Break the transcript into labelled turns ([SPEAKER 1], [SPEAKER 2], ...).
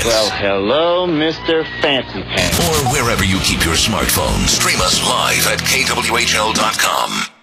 [SPEAKER 1] Well, hello, Mr. Fancy Pants.
[SPEAKER 2] Or wherever you keep your smartphone. Stream us live at kwhl.com.